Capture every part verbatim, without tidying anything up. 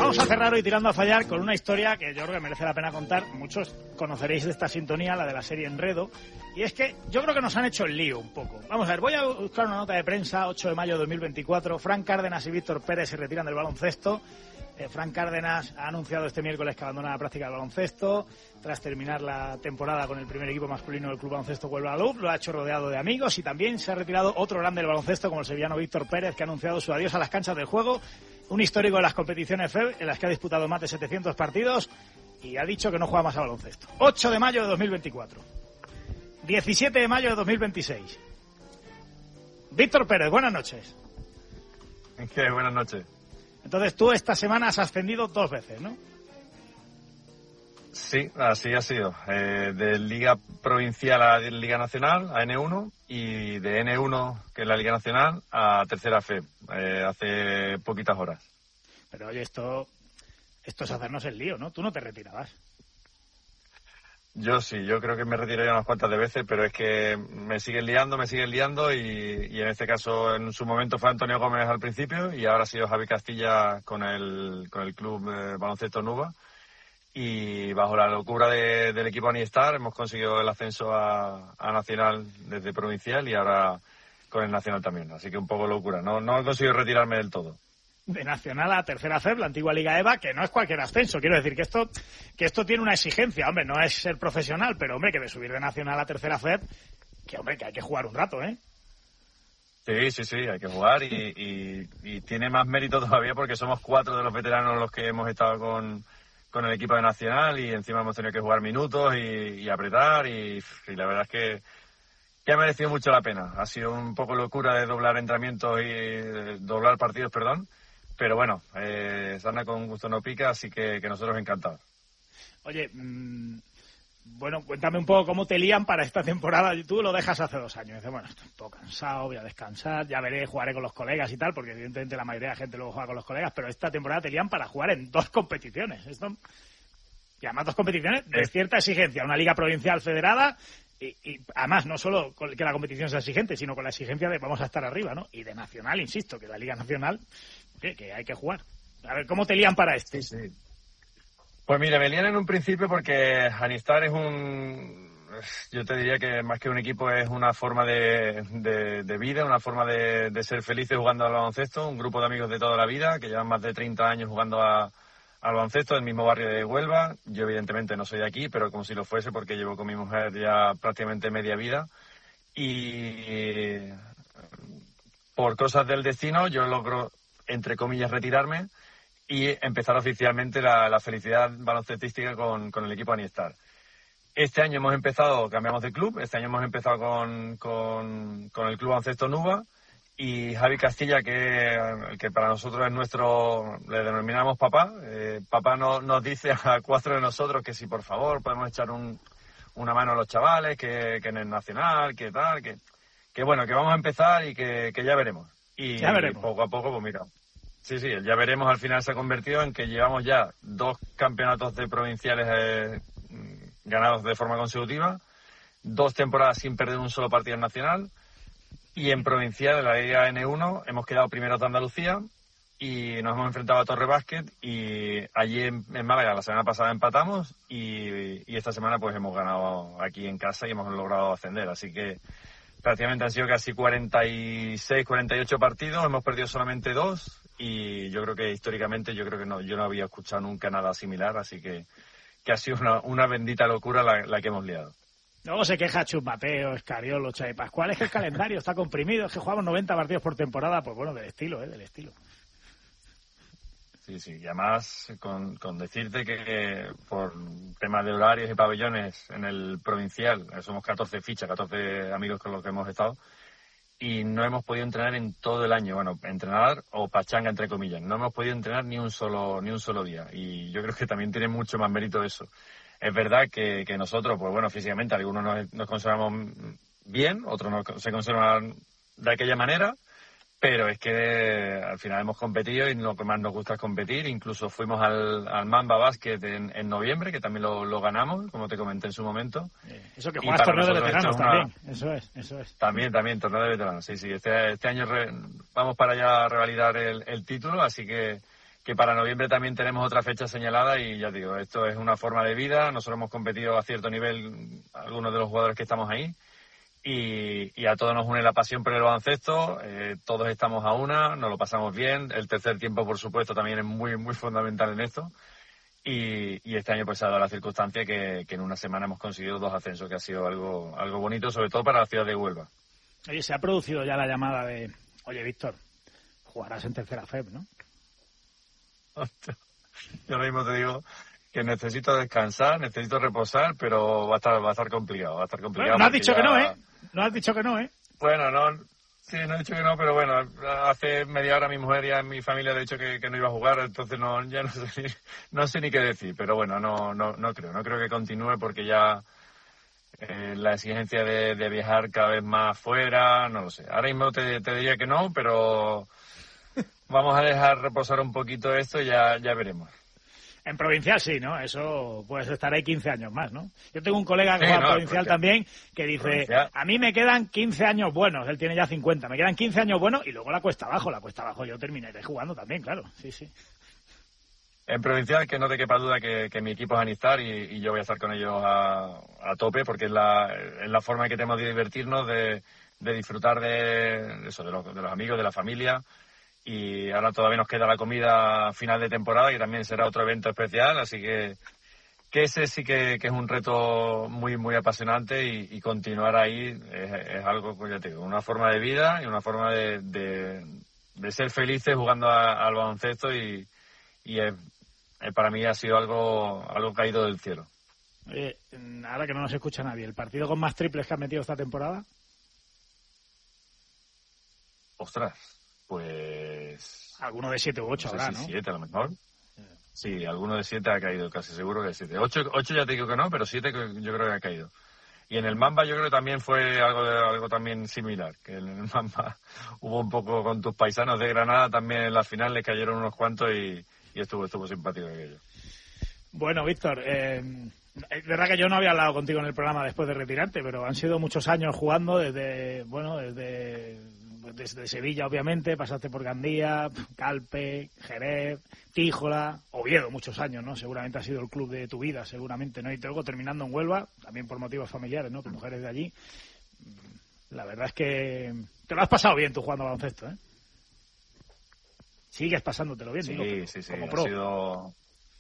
vamos a cerrar hoy tirando a fallar con una historia que yo creo que merece la pena contar. Muchos conoceréis de esta sintonía, la de la serie Enredo. Y es que yo creo que nos han hecho el lío un poco. Vamos a ver, voy a buscar una nota de prensa, ocho de mayo de dos mil veinticuatro. Fran Cárdenas y Víctor Pérez se retiran del baloncesto. Eh, Fran Cárdenas ha anunciado este miércoles que abandona la práctica del baloncesto tras terminar la temporada con el primer equipo masculino del Club Baloncesto Huelva Lub. Lo ha hecho rodeado de amigos y también se ha retirado otro grande del baloncesto como el sevillano Víctor Pérez, que ha anunciado su adiós a las canchas del juego. Un histórico de las competiciones F E B en las que ha disputado más de setecientos partidos y ha dicho que no juega más a baloncesto. ocho de mayo de dos mil veinticuatro. diecisiete de mayo de dos mil veintiséis. Víctor Pérez, buenas noches. ¿Qué? Buenas noches. Entonces tú esta semana has ascendido dos veces, ¿no? Sí, así ha sido. Eh, de Liga Provincial a Liga Nacional, a N uno, y de N uno, que es la Liga Nacional, a Tercera F E B, eh, hace poquitas horas. Pero oye, esto, esto es hacernos el lío, ¿no? Tú no te retirabas. Yo sí, yo creo que me retiré ya unas cuantas de veces, pero es que me siguen liando, me siguen liando y, y en este caso en su momento fue Antonio Gómez al principio y ahora ha sido Javi Castilla con el, con el club eh, Baloncesto Nuba. Y bajo la locura de, del equipo Anistar hemos conseguido el ascenso a, a Nacional desde Provincial y ahora con el Nacional también. Así que un poco locura. No, no he conseguido retirarme del todo. De Nacional a Tercera F E B, la antigua Liga EVA, que no es cualquier ascenso. Quiero decir que esto que esto tiene una exigencia. Hombre, no es ser profesional, pero hombre, que de subir de Nacional a Tercera F E B, que hombre, que hay que jugar un rato, ¿eh? Sí, sí, sí, hay que jugar y, y, y tiene más mérito todavía porque somos cuatro de los veteranos los que hemos estado con... con el equipo de Nacional y encima hemos tenido que jugar minutos y, y apretar y, y la verdad es que, que ha merecido mucho la pena. Ha sido un poco locura de doblar entrenamientos y eh, doblar partidos, perdón, pero bueno, eh, sarna con gusto no pica, así que, que nosotros encantados. Oye, mmm, bueno, cuéntame un poco cómo te lían para esta temporada. Tú lo dejas hace dos años. Dices, bueno, estoy un poco cansado, voy a descansar, ya veré, jugaré con los colegas y tal, porque evidentemente la mayoría de la gente luego juega con los colegas, pero esta temporada te lían para jugar en dos competiciones. Esto, y además dos competiciones de cierta exigencia. Una liga provincial federada y, y además no solo con que la competición sea exigente, sino con la exigencia de vamos a estar arriba, ¿no? Y de Nacional, insisto, que la Liga Nacional, que, que hay que jugar. A ver, ¿cómo te lían para esto? Sí, sí. Pues mira, me lían en un principio porque Anistar es un, yo te diría que más que un equipo es una forma de, de, de vida, una forma de, de ser felices jugando al baloncesto, un grupo de amigos de toda la vida que llevan más de treinta años jugando a, al baloncesto del mismo barrio de Huelva. Yo evidentemente no soy de aquí, pero como si lo fuese porque llevo con mi mujer ya prácticamente media vida y por cosas del destino yo logro, entre comillas, retirarme y empezar oficialmente la, la felicidad baloncestística con, con el equipo Anistar. Este año hemos empezado, cambiamos de club, este año hemos empezado con, con, con el Club Baloncesto Nuba y Javi Castilla, que, que para nosotros es nuestro, le denominamos papá. Eh, papá no, nos dice a cuatro de nosotros que si por favor podemos echar un, una mano a los chavales, que, que en el Nacional, que tal, que, que bueno, que vamos a empezar y que, que ya veremos. Y, ya veremos. Y poco a poco, pues mira. Sí, sí, ya veremos. Al final se ha convertido en que llevamos ya dos campeonatos de provinciales eh, ganados de forma consecutiva, dos temporadas sin perder un solo partido nacional y en provincial, en la Liga N uno, hemos quedado primeros de Andalucía y nos hemos enfrentado a Torre Básquet y allí en, en Málaga la semana pasada empatamos y, y esta semana pues hemos ganado aquí en casa y hemos logrado ascender, así que prácticamente han sido casi cuarenta y seis, cuarenta y ocho partidos, hemos perdido solamente dos y yo creo que históricamente yo creo que no, yo no había escuchado nunca nada similar, así que, que ha sido una, una bendita locura la, la que hemos liado. Luego se queja Chus Mateo, Escariolo, Xavi Pascual, es que el calendario está comprimido, es que jugamos noventa partidos por temporada, pues bueno, del estilo, ¿eh? Del estilo. Sí, sí, y además con, con decirte que por temas de horarios y pabellones en el provincial, somos catorce fichas, catorce amigos con los que hemos estado, y no hemos podido entrenar en todo el año, bueno, entrenar o pachanga entre comillas, no hemos podido entrenar ni un solo ni un solo día, y yo creo que también tiene mucho más mérito eso. Es verdad que, que nosotros, pues bueno, físicamente algunos nos, nos conservamos bien, otros no, se conservan de aquella manera, pero es que al final hemos competido y lo que más nos gusta es competir. Incluso fuimos al, al Mamba Basket en, en noviembre, que también lo, lo ganamos, como te comenté en su momento. Eh, eso que juegas torneo de veteranos una... también, eso es, eso es. También, también, torneo de veteranos, sí, sí. Este, este año re... vamos para allá a revalidar el, el título, así que, que para noviembre también tenemos otra fecha señalada y ya digo, esto es una forma de vida. Nosotros hemos competido a cierto nivel, algunos de los jugadores que estamos ahí, y, y a todos nos une la pasión por el baloncesto. Eh, todos estamos a una, nos lo pasamos bien. El tercer tiempo, por supuesto, también es muy muy fundamental en esto. Y, y este año pues se ha dado la circunstancia que, que en una semana hemos conseguido dos ascensos, que ha sido algo algo bonito, sobre todo para la ciudad de Huelva. Oye, se ha producido ya la llamada de, oye, Víctor, jugarás en tercera F E B, ¿no? Yo ahora mismo te digo que necesito descansar, necesito reposar, pero va a estar va a estar complicado, va a estar complicado. Bueno, no has dicho ya... que no, ¿eh? No has dicho que no, ¿eh? Bueno, no, sí, no he dicho que no, pero bueno, hace media hora mi mujer y a mi familia ha dicho que, que no iba a jugar, entonces no, ya no sé, ni, no sé ni qué decir, pero bueno, no, no, no creo, no creo que continúe porque ya eh, la exigencia de, de viajar cada vez más fuera, no lo sé. Ahora mismo te, te diría que no, pero vamos a dejar reposar un poquito esto y ya, ya veremos. En provincial sí, ¿no? Eso puedes estar ahí quince años más, ¿no? Yo tengo un colega que sí, juega no, provincial también que dice, provincial. A mí me quedan quince años buenos, él tiene ya cincuenta, me quedan quince años buenos y luego la cuesta abajo, la cuesta abajo yo terminaré jugando también, claro, sí, sí. En provincial, que no te quepa duda que, que mi equipo es Anistar y, y yo voy a estar con ellos a, a tope porque es la, es la forma que tenemos de divertirnos, de, de disfrutar de eso, de los, de los amigos, de la familia. Y ahora todavía nos queda la comida final de temporada, que también será otro evento especial, así que, que ese sí que, que es un reto muy muy apasionante y, y continuar ahí es, es algo, pues ya te digo, una forma de vida y una forma de, de, de ser felices jugando a, al baloncesto y, y es, para mí ha sido algo, algo caído del cielo. Oye, ahora que no nos escucha nadie, ¿el partido con más triples que has metido esta temporada? Ostras. Pues... Alguno de siete u ocho no sé habrá, si ¿no? siete a lo mejor. Sí, alguno de siete ha caído, casi seguro que siete. Ocho, ocho ya te digo que no, pero siete yo creo que ha caído. Y en el Mamba yo creo que también fue algo de, algo también similar, que en el Mamba hubo un poco con tus paisanos de Granada también en la final, les cayeron unos cuantos y, y estuvo, estuvo simpático aquello. Bueno, Víctor, eh, es verdad que yo no había hablado contigo en el programa después de retirarte, pero han sido muchos años jugando desde, bueno, desde... desde Sevilla, obviamente, pasaste por Gandía, Calpe, Jerez, Tíjola, Oviedo, muchos años, ¿no? Seguramente ha sido el club de tu vida, seguramente, ¿no? Y luego terminando en Huelva, también por motivos familiares, ¿no? Tu mujer es de allí. La verdad es que te lo has pasado bien tú jugando al baloncesto, ¿eh? Sigues pasándotelo bien, sí, digo, sí, sí, como ha pro. Sido...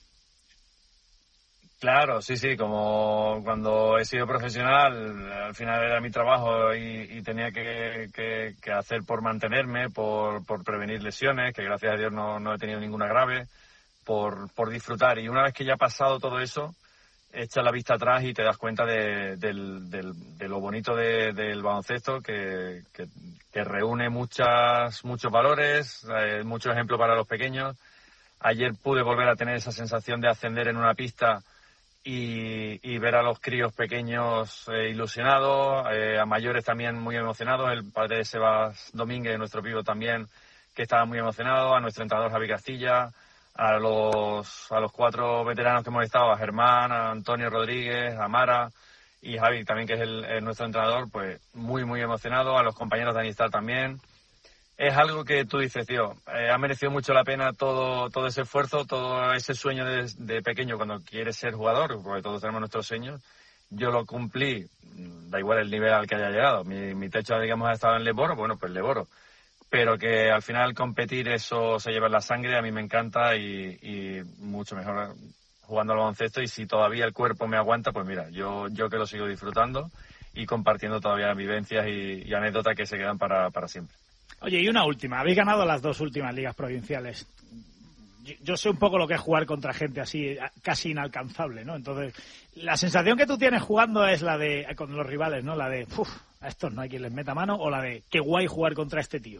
Claro, sí, sí, como cuando he sido profesional, al final era mi trabajo y, y tenía que, que, que hacer por mantenerme, por, por prevenir lesiones, que gracias a Dios no, no he tenido ninguna grave, por, por disfrutar. Y una vez que ya ha pasado todo eso, echas la vista atrás y te das cuenta de, del, del, de lo bonito de, del baloncesto, que, que, que reúne muchas, muchos valores, eh, muchos ejemplos para los pequeños. Ayer pude volver a tener esa sensación de ascender en una pista Y, y ver a los críos pequeños eh, ilusionados, eh, a mayores también muy emocionados, el padre de Sebas Domínguez, nuestro pivo también, que estaba muy emocionado, a nuestro entrenador Javi Castilla, a los a los cuatro veteranos que hemos estado, a Germán, a Antonio Rodríguez, a Mara y Javi también, que es el, el nuestro entrenador, pues muy muy emocionado, a los compañeros de Anistar también. Es algo que tú dices, tío, eh, ha merecido mucho la pena todo todo ese esfuerzo, todo ese sueño de, de pequeño cuando quieres ser jugador, porque todos tenemos nuestros sueños. Yo lo cumplí, da igual el nivel al que haya llegado. Mi, mi techo, digamos, ha estado en Leboro, bueno, pues Leboro. Pero que al final competir, eso se lleva en la sangre, a mí me encanta y, y mucho mejor jugando al baloncesto. Y si todavía el cuerpo me aguanta, pues mira, yo, yo que lo sigo disfrutando y compartiendo todavía vivencias y, y anécdotas que se quedan para, para siempre. Oye, y una última. Habéis ganado las dos últimas ligas provinciales. Yo, yo sé un poco lo que es jugar contra gente así, casi inalcanzable, ¿no? Entonces, la sensación que tú tienes jugando es la de, con los rivales, ¿no? La de, uff, a estos no hay quien les meta mano, o la de, qué guay jugar contra este tío.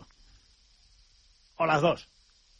O las dos.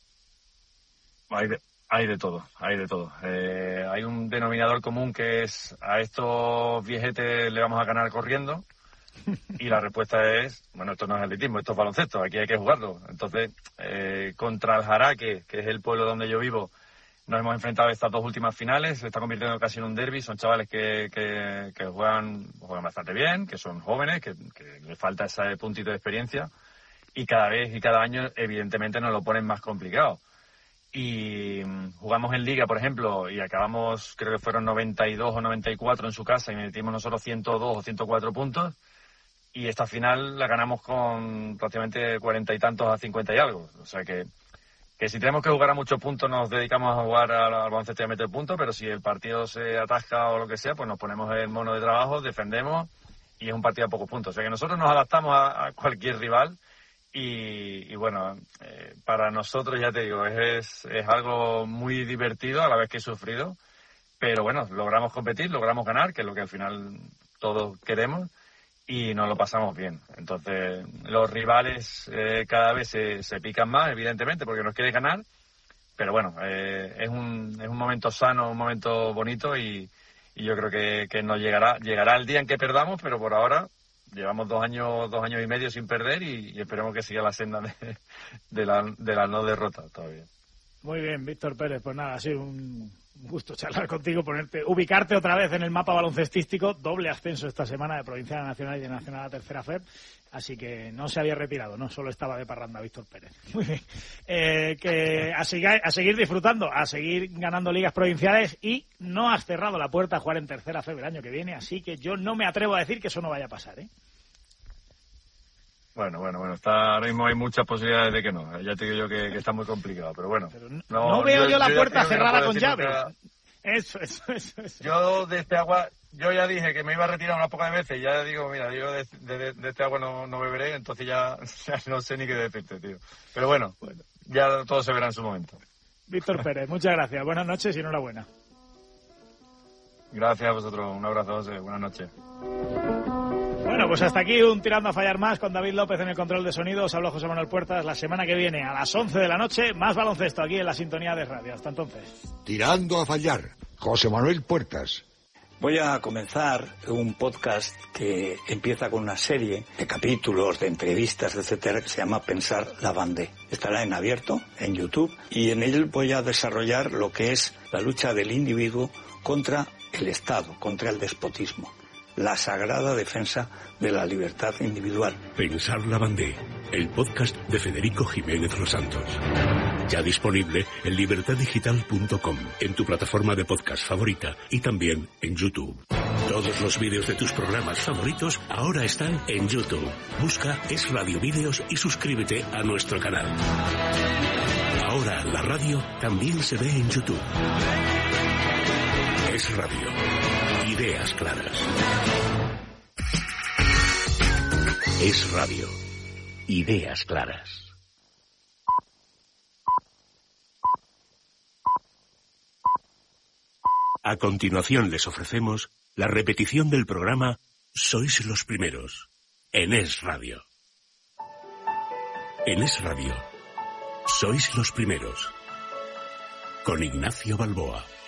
Hay de, hay de todo, hay de todo. Eh, hay un denominador común que es, a estos viejetes le vamos a ganar corriendo. Y la respuesta es, bueno, esto no es atletismo, esto es baloncesto, aquí hay que jugarlo. Entonces, eh, contra el Jaraque, que es el pueblo donde yo vivo, nos hemos enfrentado a estas dos últimas finales, se está convirtiendo casi en un derbi. Son chavales que, que, que juegan, juegan bastante bien, que son jóvenes, que, que les falta ese puntito de experiencia, y cada vez y cada año, evidentemente, nos lo ponen más complicado. y jugamos en Liga, por ejemplo, y acabamos, creo que fueron noventa y dos o noventa y cuatro en su casa y metimos nosotros ciento dos o ciento cuatro puntos, y esta final la ganamos con prácticamente cuarenta y tantos a cincuenta y algo. O sea que, que si tenemos que jugar a muchos puntos nos dedicamos a jugar al, al baloncesto y a meter puntos, pero si el partido se atasca o lo que sea, pues nos ponemos el mono de trabajo, defendemos y es un partido a pocos puntos. O sea que nosotros nos adaptamos a, a cualquier rival. Y, y bueno, eh, para nosotros, ya te digo, es, es algo muy divertido a la vez que he sufrido, pero bueno, logramos competir, logramos ganar, que es lo que al final todos queremos, y nos lo pasamos bien. Entonces, los rivales eh, cada vez se, se pican más, evidentemente, porque nos quiere ganar, pero bueno, eh, es un es un momento sano, un momento bonito, y, y yo creo que, que nos llegará llegará el día en que perdamos, pero por ahora llevamos dos años dos años y medio sin perder y, y esperemos que siga la senda de, de, la, de la no derrota todavía. Muy bien, Víctor Pérez, pues nada, ha sido un gusto charlar contigo, ponerte, ubicarte otra vez en el mapa baloncestístico, doble ascenso esta semana de Provincial a Nacional y de Nacional a Tercera F E B, así que no se había retirado, no solo estaba de parranda Víctor Pérez. Muy bien, eh, que a seguir, a seguir disfrutando, a seguir ganando ligas provinciales, y no has cerrado la puerta a jugar en Tercera F E B el año que viene, así que yo no me atrevo a decir que eso no vaya a pasar, ¿eh? Bueno, bueno, bueno, está, ahora mismo hay muchas posibilidades de que no. Ya te digo yo que, que está muy complicado, pero bueno. Pero no, no, no veo yo, yo la yo puerta cerrada con llave. Nunca... Eso, eso, eso, eso. Yo de este agua, yo ya dije que me iba a retirar unas pocas veces y ya digo, mira, yo de, de, de este agua no, no beberé, entonces ya, ya no sé ni qué decirte, tío. Pero bueno, bueno, ya todo se verá en su momento. Víctor Pérez, muchas gracias. Buenas noches y enhorabuena. Gracias a vosotros. Un abrazo, José. Buenas noches. Bueno, pues hasta aquí un Tirando a Fallar más con David López en el control de sonido. Os hablo José Manuel Puertas. La semana que viene a las once de la noche, más baloncesto aquí en la sintonía de radio. Hasta entonces. Tirando a Fallar, José Manuel Puertas. Voy a comenzar un podcast que empieza con una serie de capítulos, de entrevistas, etcétera, que se llama Pensar la Bandé. Estará en abierto, en YouTube, y en él voy a desarrollar lo que es la lucha del individuo contra el Estado, contra el despotismo. La sagrada defensa de la libertad individual. Pensar la Bandé, el podcast de Federico Jiménez Los Santos. Ya disponible en libertad digital punto com, en tu plataforma de podcast favorita y también en YouTube. Todos los vídeos de tus programas favoritos ahora están en YouTube. Busca Es Radio Vídeos y suscríbete a nuestro canal. Ahora la radio también se ve en YouTube. Es Radio. Ideas claras. Es Radio. Ideas claras. A continuación les ofrecemos la repetición del programa Sois los Primeros, en Es Radio. En Es Radio, Sois los Primeros, con Ignacio Balboa.